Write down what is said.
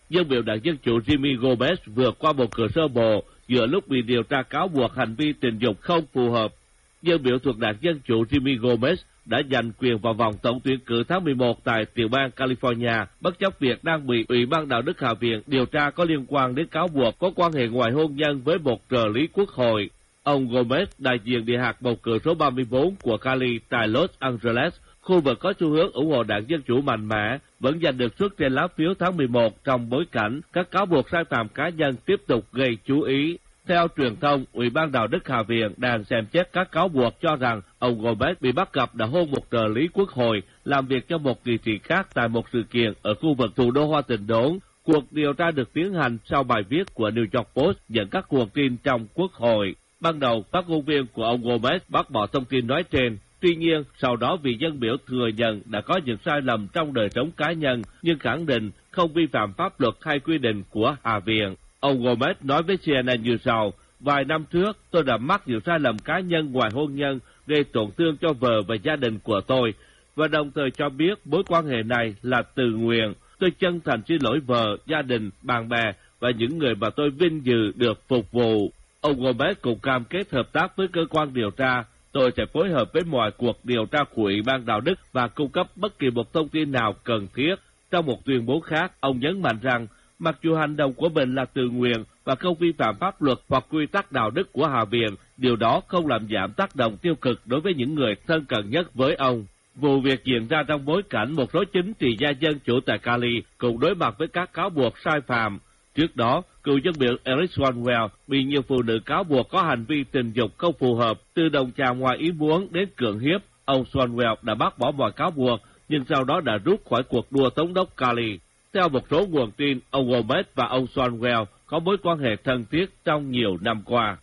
Dân biểu đảng Dân Chủ Jimmy Gomez vượt qua một cửa sơ bộ giữa lúc bị điều tra cáo buộc hành vi tình dục không phù hợp. Dân biểu thuộc đảng Dân Chủ Jimmy Gomez đã giành quyền vào vòng tổng tuyển cử tháng 11 tại tiểu bang California, bất chấp việc đang bị Ủy ban Đạo đức Hạ viện điều tra có liên quan đến cáo buộc có quan hệ ngoài hôn nhân với một trợ lý quốc hội. Ông Gomez, đại diện địa hạt bầu cử số 34 của Cali tại Los Angeles, khu vực có xu hướng ủng hộ đảng Dân Chủ mạnh mẽ, vẫn giành được suất trên lá phiếu tháng 11 trong bối cảnh các cáo buộc sai phạm cá nhân tiếp tục gây chú ý. Theo truyền thông, Ủy ban Đạo đức Hạ viện đang xem xét các cáo buộc cho rằng ông Gomez bị bắt gặp đã hôn một trợ lý quốc hội làm việc cho một nghị sĩ khác tại một sự kiện ở khu vực thủ đô Washington. Cuộc điều tra được tiến hành sau bài viết của New York Post dẫn các nguồn tin trong quốc hội. Ban đầu, phát ngôn viên của ông Gomez bác bỏ thông tin nói trên. Tuy nhiên, sau đó vị dân biểu thừa nhận đã có những sai lầm trong đời sống cá nhân, nhưng khẳng định không vi phạm pháp luật hay quy định của Hạ viện. Ông Gomez nói với CNN như sau: vài năm trước, tôi đã mắc nhiều sai lầm cá nhân ngoài hôn nhân, gây tổn thương cho vợ và gia đình của tôi, và đồng thời cho biết mối quan hệ này là tự nguyện. Tôi chân thành xin lỗi vợ, gia đình, bạn bè và những người mà tôi vinh dự được phục vụ. Ông Gomez cũng cam kết hợp tác với cơ quan điều tra. Tôi sẽ phối hợp với mọi cuộc điều tra của Ủy ban Đạo đức và cung cấp bất kỳ một thông tin nào cần thiết. Trong một tuyên bố khác, ông nhấn mạnh rằng, mặc dù hành động của mình là tự nguyện và không vi phạm pháp luật hoặc quy tắc đạo đức của Hạ viện, điều đó không làm giảm tác động tiêu cực đối với những người thân cận nhất với ông. Vụ việc diễn ra trong bối cảnh một số chính trị gia dân chủ tại Cali cũng đối mặt với các cáo buộc sai phạm. Trước đó, cựu dân biểu Eric Swalwell bị nhiều phụ nữ cáo buộc có hành vi tình dục không phù hợp, từ đồng chàng ngoài ý muốn đến cưỡng hiếp. Ông Swalwell đã bác bỏ mọi cáo buộc, nhưng sau đó đã rút khỏi cuộc đua thống đốc Cali. Theo một số nguồn tin, ông Gomez và ông Swalwell có mối quan hệ thân thiết trong nhiều năm qua.